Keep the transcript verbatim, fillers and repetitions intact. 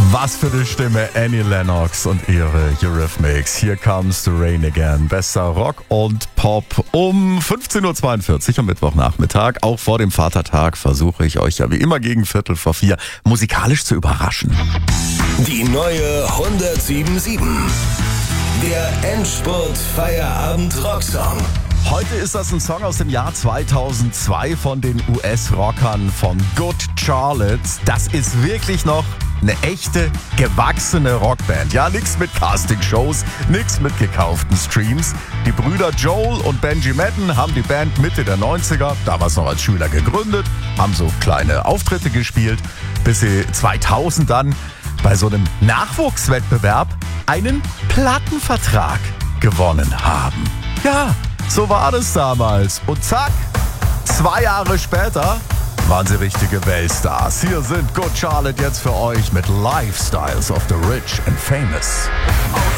Was für eine Stimme, Annie Lennox und ihre Eurythmics. Here comes the rain again. Bester Rock und Pop um fünfzehn Uhr zweiundvierzig am Mittwochnachmittag. Auch vor dem Vatertag versuche ich euch ja wie immer gegen Viertel vor vier musikalisch zu überraschen. Die neue hundertsieben sieben. Der Endspurt Feierabend Rocksong. Heute ist das ein Song aus dem Jahr zweitausendzwei von den U S-Rockern von Good Charlotte. Das ist wirklich noch eine echte, gewachsene Rockband. Ja, nix mit Castingshows, nix mit gekauften Streams. Die Brüder Joel und Benji Madden haben die Band Mitte der neunziger, damals noch als Schüler gegründet, haben so kleine Auftritte gespielt, bis sie zweitausend dann bei so einem Nachwuchswettbewerb einen Plattenvertrag gewonnen haben. Ja, so war das damals. Und zack, zwei Jahre später waren sie richtige Weltstars. Hier sind Good Charlotte jetzt für euch mit Lifestyles of the Rich and Famous.